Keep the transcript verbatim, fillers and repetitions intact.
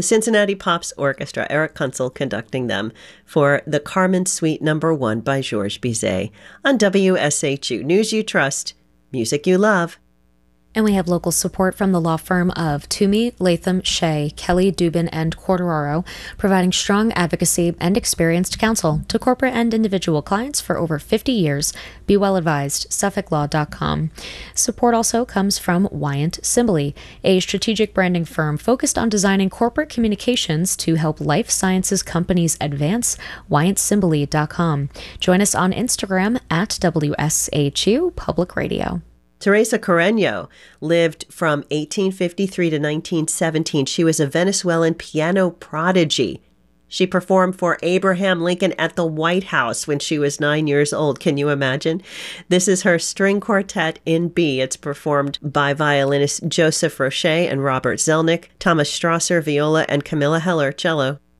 the Cincinnati Pops Orchestra, Eric Kunzel conducting them for the Carmen Suite Number One by Georges Bizet on W S H U. News you trust, music you love. And we have local support from the law firm of Toomey, Latham, Shea, Kelly, Dubin, and Quartararo, providing strong advocacy and experienced counsel to corporate and individual clients for over fifty years. Be well advised, Suffolk Law dot com. Support also comes from Wyant Simbali, a strategic branding firm focused on designing corporate communications to help life sciences companies advance. Wyant Simbali dot com. Join us on Instagram at W S H U Public Radio. Teresa Carreño lived from eighteen fifty-three to nineteen seventeen. She was a Venezuelan piano prodigy. She performed for Abraham Lincoln at the White House when she was nine years old. Can you imagine? This is her string quartet in B. It's performed by violinists Joseph Roche and Robert Zelnick, Thomas Strasser, viola, and Camilla Heller, cello.